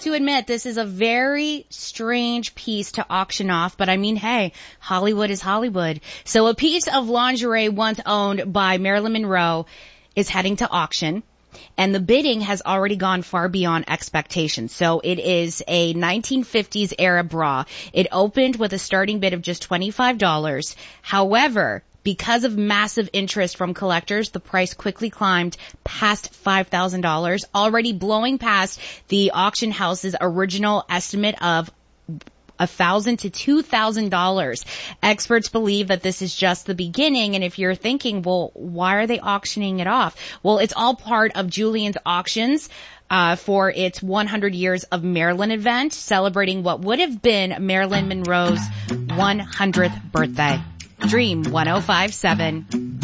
to admit this is a very strange piece to auction off, but I mean, hey, Hollywood is Hollywood. So a piece of lingerie once owned by Marilyn Monroe is heading to auction. And the bidding has already gone far beyond expectations. So it is a 1950s era bra. It opened with a starting bid of just $25. However, because of massive interest from collectors, the price quickly climbed past $5,000, already blowing past the auction house's original estimate of $1,000 to $2,000. Experts believe that this is just the beginning. And if you're thinking, well, why are they auctioning it off? Well, it's all part of Julian's Auctions for its 100 years of Marilyn event, celebrating what would have been Marilyn Monroe's 100th birthday. Dream 105.7.